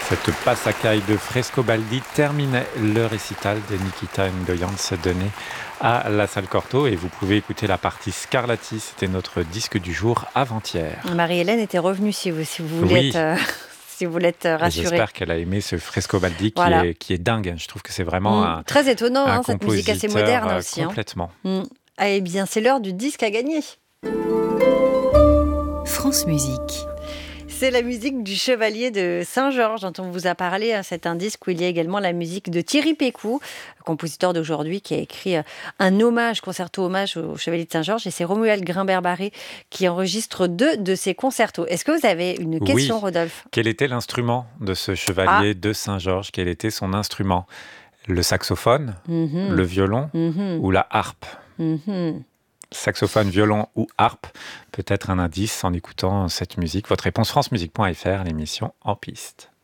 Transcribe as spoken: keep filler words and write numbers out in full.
Cette passacaille de Frescobaldi terminait le récital de Nikita Ngoyans donné à la salle Cortot, et vous pouvez écouter la partie Scarlatti, c'était notre disque du jour avant-hier. Marie-Hélène était revenue si vous, si vous voulez Oui. être, euh, si vous voulez être rassurée. J'espère qu'elle a aimé ce Frescobaldi qui, Voilà. est, qui est dingue. Je trouve que c'est vraiment Mmh. un, Très étonnant, un hein, cette musique assez moderne euh, aussi. Complètement. Hein. Mmh. Ah, eh bien, c'est l'heure du disque à gagner. France Musique. C'est la musique du Chevalier de Saint-Georges dont on vous a parlé. C'est un disque où il y a également la musique de Thierry Pécou, compositeur d'aujourd'hui, qui a écrit un hommage, concerto hommage au Chevalier de Saint-Georges. Et c'est Romuald Grimbert-Barré qui enregistre deux de ses concertos. Est-ce que vous avez une question, oui. Rodolphe ? Quel était l'instrument de ce Chevalier ah. de Saint-Georges ? Quel était son instrument ? Le saxophone, mm-hmm. le violon mm-hmm. ou la harpe ? mm-hmm. Saxophone, violon ou harpe, peut-être un indice en écoutant cette musique. Votre réponse francemusique point f r, l'émission En Piste.